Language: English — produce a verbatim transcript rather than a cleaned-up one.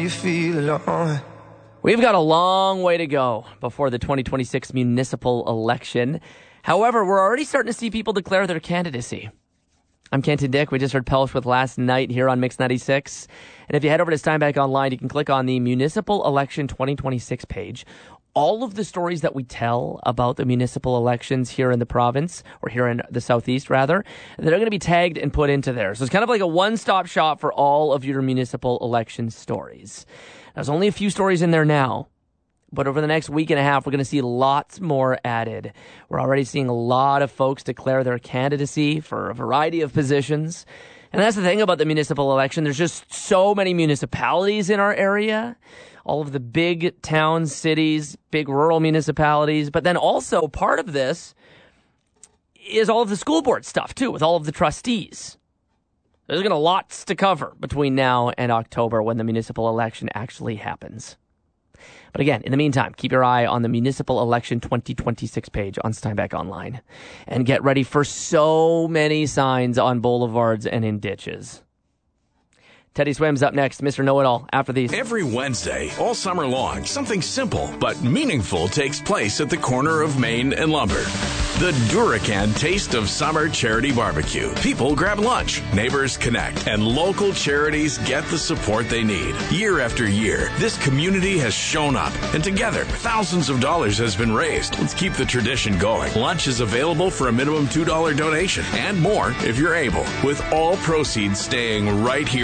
you feel alone. We've got a long way to go before the twenty twenty-six municipal election. However, we're already starting to see people declare their candidacy. I'm Kenton Dick. We just heard Pelch with Last Night here on Mix ninety-six. And if you head over to Steinbach Online, you can click on the Municipal Election twenty twenty-six page. All of the stories that we tell about the municipal elections here in the province, or here in the Southeast, rather, they're going to be tagged and put into there. So it's kind of like a one-stop shop for all of your municipal election stories. There's only a few stories in there now, but over the next week and a half, we're going to see lots more added. We're already seeing a lot of folks declare their candidacy for a variety of positions. And that's the thing about the municipal election. There's just so many municipalities in our area. All of the big towns, cities, big rural municipalities. But then also part of this is all of the school board stuff, too, with all of the trustees. There's going to be lots to cover between now and October when the municipal election actually happens. But again, in the meantime, keep your eye on the Municipal Election twenty twenty-six page on Steinbach Online. And get ready for so many signs on boulevards and in ditches. Teddy Swim's up next, Mister Know-It-All, after these. Every Wednesday, all summer long, something simple but meaningful takes place at the corner of Main and Lumber. The Duracan Taste of Summer Charity Barbecue. People grab lunch, neighbors connect, and local charities get the support they need. Year after year, this community has shown up, and together, thousands of dollars has been raised. Let's keep the tradition going. Lunch is available for a minimum two dollars donation, and more if you're able, with all proceeds staying right here